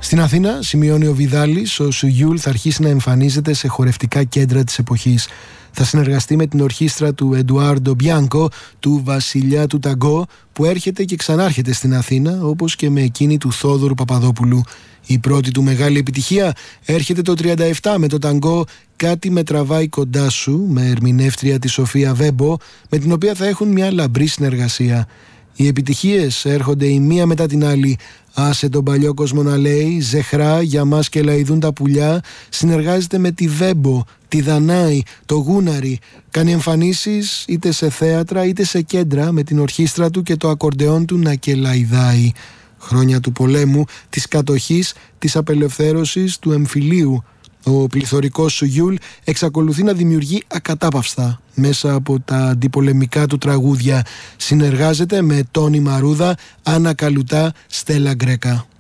Στην Αθήνα, σημειώνει ο Βιδάλης, ο Σουγιούλ θα αρχίσει να εμφανίζεται σε χορευτικά κέντρα της εποχής. Θα συνεργαστεί με την ορχήστρα του Εντουάρντο Μπιάνκο, του βασιλιά του ταγκό, που έρχεται και ξανάρχεται στην Αθήνα, όπως και με εκείνη του Θόδωρου Παπαδόπουλου. Η πρώτη του μεγάλη επιτυχία έρχεται το 1937 με το ταγκό «Κάτι με τραβάει κοντά σου», με ερμηνεύτρια τη Σοφία Βέμπο, με την οποία θα έχουν μια λαμπρή συνεργασία. Οι επιτυχίες έρχονται η μία μετά την άλλη. «Άσε τον παλιό κόσμο να λέει», «Ζεχρά», «Για μας και λαϊδούν τα πουλιά». Συνεργάζεται με τη Βέμπο, τη Δανάη, το Γούναρη. Κάνει εμφανίσεις είτε σε θέατρα είτε σε κέντρα με την ορχήστρα του και το ακορντεόν του να κελαϊδάει. Χρόνια του πολέμου, της κατοχής, της απελευθέρωσης, του εμφυλίου. Ο πληθωρικός Σουγιούλ εξακολουθεί να δημιουργεί ακατάπαυστα μέσα από τα αντιπολεμικά του τραγούδια. Συνεργάζεται με Τόνι Μαρούδα, Άννα Καλουτά, Στέλλα Γκρέκα.